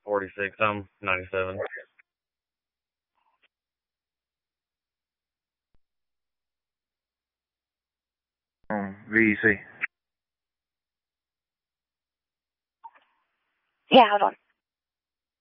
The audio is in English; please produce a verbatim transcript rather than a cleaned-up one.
forty-six, I'm ninety-seven. Um, V E C. Yeah, hold on.